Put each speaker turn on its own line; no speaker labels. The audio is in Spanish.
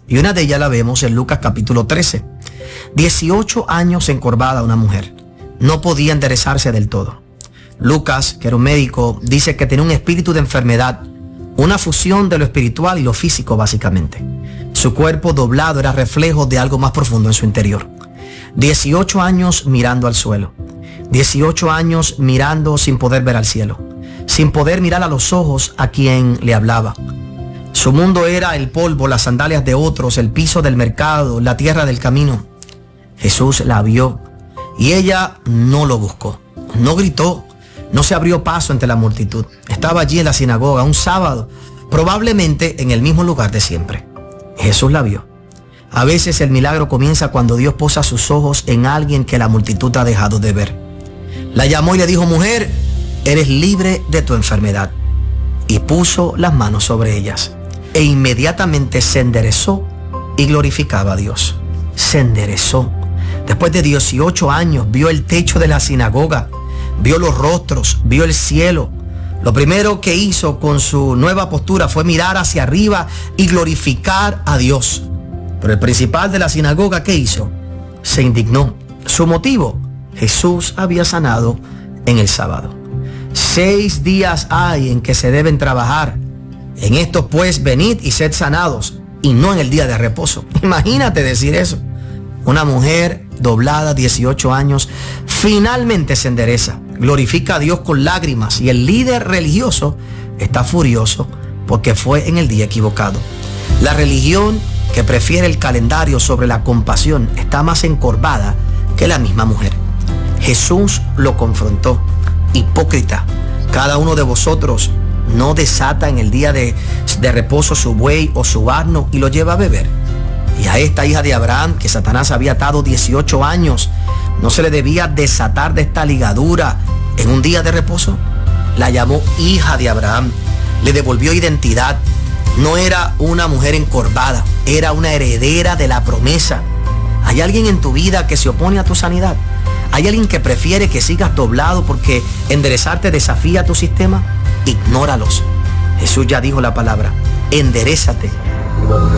Y una de ellas la vemos en Lucas capítulo 13. 18 años encorvada una mujer. No podía enderezarse del todo. Lucas, que era un médico, dice que tenía un espíritu de enfermedad, una fusión de lo espiritual y lo físico básicamente. Su cuerpo doblado era reflejo de algo más profundo en su interior. 18 años mirando al suelo. 18 años mirando sin poder ver al cielo, sin poder mirar a los ojos a quien le hablaba. Su mundo era el polvo, las sandalias de otros, el piso del mercado, la tierra del camino. Jesús la vio y ella no lo buscó, no gritó, no se abrió paso entre la multitud. Estaba allí en la sinagoga un sábado, probablemente en el mismo lugar de siempre. Jesús la vio. A veces el milagro comienza cuando Dios posa sus ojos en alguien que la multitud ha dejado de ver. La llamó y le dijo: mujer, eres libre de tu enfermedad. Y puso las manos sobre ellas. E inmediatamente se enderezó y glorificaba a Dios. Se enderezó. Después de 18 años vio el techo de la sinagoga, vio los rostros, vio el cielo. Lo primero que hizo con su nueva postura fue mirar hacia arriba y glorificar a Dios. Pero el principal de la sinagoga, ¿qué hizo? Se indignó. Su motivo: Jesús había sanado en el sábado. 6 días hay en que se deben trabajar. En estos pues venid y sed sanados, y no en el día de reposo. Imagínate decir eso. Una mujer doblada, 18 años, finalmente se endereza, glorifica a Dios con lágrimas, y el líder religioso está furioso porque fue en el día equivocado. La religión que prefiere el calendario sobre la compasión está más encorvada que la misma mujer. Jesús lo confrontó: hipócrita, cada uno de vosotros no desata en el día de reposo su buey o su asno y lo lleva a beber. Y a esta hija de Abraham, que Satanás había atado 18 años, ¿no se le debía desatar de esta ligadura en un día de reposo? La llamó hija de Abraham, le devolvió identidad. No era una mujer encorvada, era una heredera de la promesa. ¿Hay alguien en tu vida que se opone a tu sanidad? ¿Hay alguien que prefiere que sigas doblado porque enderezarte desafía tu sistema? Ignóralos. Jesús ya dijo la palabra: enderézate